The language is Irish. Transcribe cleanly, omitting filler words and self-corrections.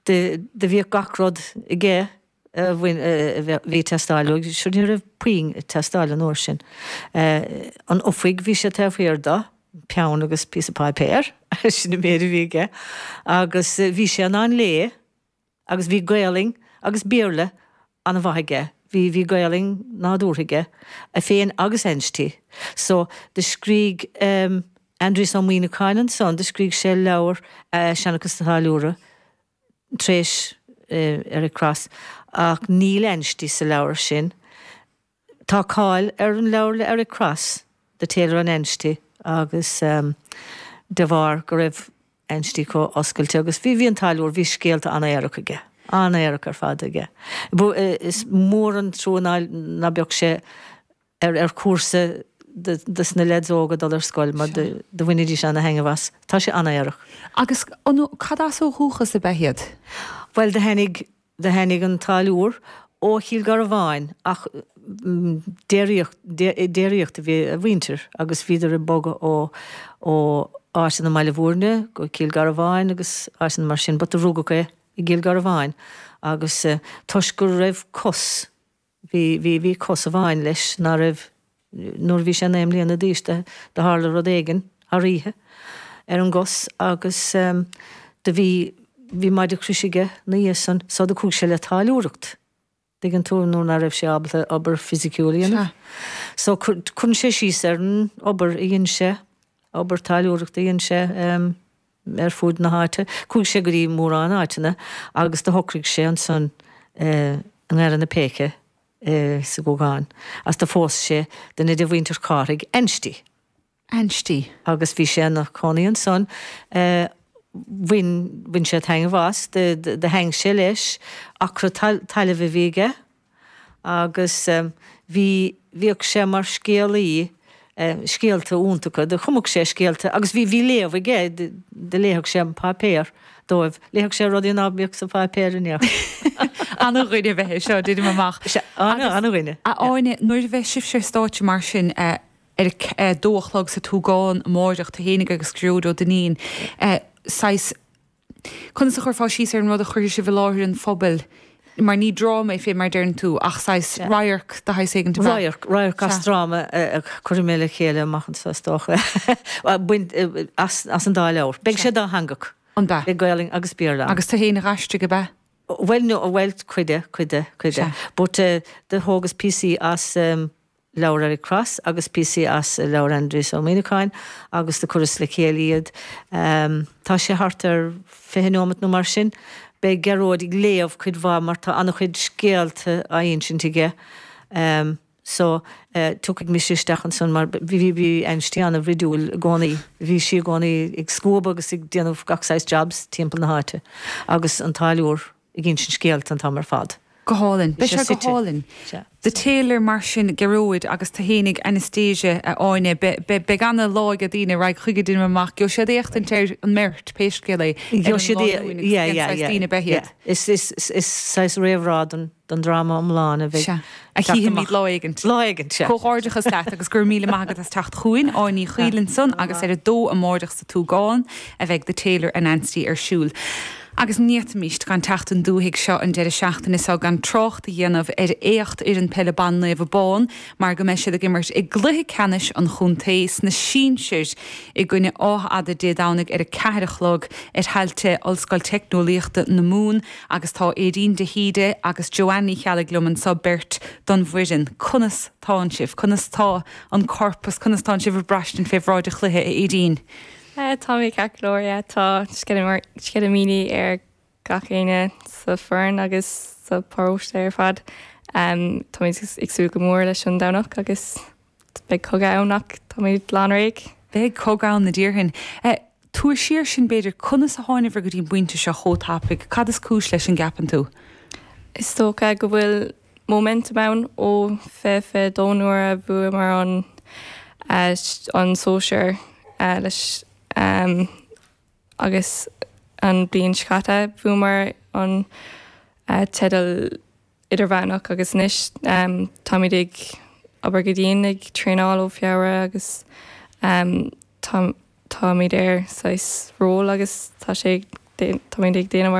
de bhí gachrod i ggé bhí testáil, siú ní raibh puing testáil an uair sin. An ofuig bhí sé taobhfhéar dá, peann agus písapá péir, sin na méad bhí ige, agus bhí sé an lé, agus bhí gailing, agus béirle an bhaige. Bhí gailing nádúrthaige a féin agus enstí. So de scríg Andrew Samwina Kynan son, de scríg sé leabhar seanachas na háiliúra tréis ar a cras ach níl enstí sa leabhar sin. Tá cáil ar an leabhar ar a cras de téalar an enstí agus de bhar go raibh enstí có oscailte agus bhí an táiliúr bhí scéalta anna éireacha Anna Eric ar fad aige. Is mór an trónáil na beag sé ar cuasa dus na ledóga dal ar scoil, mar de bhainidí se na hengahas. Tá sé Anna Eric. Agus cadásó húchas a behiad? Well, de hennig an táiliúr ó híl gar a bháin, ach déireocht a bhí a winter, agus bhíidir a boga ó ásan na meile bhúrne, go cíl gar a bháin, agus ásan mar sin, but a rúgacha I gil gar a bháin, agus tos gur raibh cos, hí cos a bháin leis, ná raibh, nuair bhí sé néim líana díiste, de hála rud éigen, a ríthe, ar an gos, agus de bhí maidid cruisige na dhéasan, sa de cúg sé le táiliúireacht. Dig an túr nuair na raibh sé abla obair fisiciúlaíana. So chun sé síos ar an obair I dhéon sé, obair táiliúireacht I dhéon sé, fúd na háte, cúg sé gurí mór an áitena, agus de hocrig sé an son an ar na péce sa gógáin. As de fós sé den idir bhaintear cáraigh enstí. Enstí? Agus bhí sé nach conaí an son, bhain sé teang bhas, de heng sé leis, acra taileh bhíige, agus bhíoh sé mar scéalaí, scéalta úntacha, de chumach sé scéalta, agus bhí léamh ige, de léthach sé an pápéir, dóibh, léthach sé rodí nábíoch sa pápéir in Anna roiine bheith seo, dúidir amach. Anna roiine. A áine, nuair bheith sibh sé stáit mar sin ar dóchlog sa túgáin mórdeach tá hénig agus scrúd ó danín, sais, chun sa chur fá síos ar an rud a chuir sé bh láthir an phobal, mar ní drama fé mar dern tú, ach sais raiarc da hais éigen tú Raiarc as drama chuir méle chéile machchan sa stocha. As an dá leabhar. Beg sé dá hangach. An ba? Beg gailing agus bíorla. Agus tá héna rastre go ba? Well, no, well, cuide. But the hógus PC as Laura Cross, agus PC as Laura Andrews O'Minicain, agus de churas le chéiliad. Tá sé hart ar fehinómat nó mar sin, be geród ag léamh chuid bhá mar tá anna chuid scéalta a aon sin tige. So, tuk ag misistach an son mar bhí einsteanna bhridúil gcónaí, bhí si gcónaí ag scóba agus ag déanamh gachsáis jobs timp na háite, agus an táiliúr ag gin sin scéalt an tamar fad. Gohálinn, be sé gohálinn. De télar mar sin geróid agus tá hénig anestéise a áine be ganna láig a dtíine raig chuige dúna amach, geo sé écht an téir an mert péiscéala. Geo sé dtíine Is sais réhrád don drama amláin a bheith. A hí míad láigant. Láigant, se. Cóáirdeachas leat agus gur míle mágad as tacht chuin áiní chuílann son agus ar a dó a mórdeach sa túgáin a bheith de télar an anstí ar siúl. Agus níot míist gan techt an dúhiigh seo an deidir seachtain is á gan trocht a dhéanamh ar éocht ar an pelle banna a bhbáin, mar go meisi a gimmert i gluthe canis an chuntéis na sínsir I gcuine áth ada déadánig ar a ceirichlog ar heilte ollscoil technolíochta na mún agus tá éín de híide agus Joanny chealaglum an Bert don bhuirin cunas tá an sibh, cunas tá an corpus, cunas tá an sibh brastin féhráide chluthe a éín. Tá mé celóir tá scud míní ar gachéine sa fearn agus sa póist ar fad. Tá mé agsú go mór leis an danach agus be cogáannach tá mé láréig. Be cogáin na ddíorthain. Túair siar sin beidir chunas a háineh go dtíon buinte se chótápaigh, cad is cúis leis an gapan tú? Is tócha go bhfuil moment bán ó fé dóúair a bhua mar an sóisiir leis agus an blion scata bhúmar an tedal idirbheannach agus níos tá mé ag aber go dtíon ag tréáil ó fiabhra agus tá mé ir sais ról agus tá sé tá mé ag déanamh